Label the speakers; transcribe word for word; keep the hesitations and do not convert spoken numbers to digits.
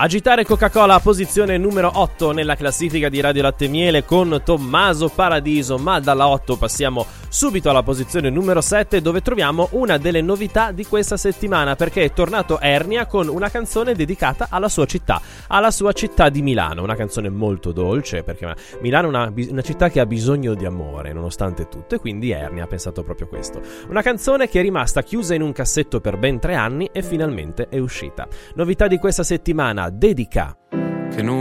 Speaker 1: Agitare Coca-Cola, posizione numero otto nella classifica di Radio Latte e Miele con Tommaso Paradiso, ma dalla otto passiamo subito alla posizione numero sette, dove troviamo una delle novità di questa settimana, perché è tornato Ernia con una canzone dedicata alla sua città, alla sua città di Milano, una canzone molto dolce, perché Milano è una, una città che ha bisogno di amore nonostante tutto, e quindi Ernia ha pensato proprio questo. Una canzone che è rimasta chiusa in un cassetto per ben tre anni e finalmente è uscita. Novità di questa settimana, Dedica.
Speaker 2: Che non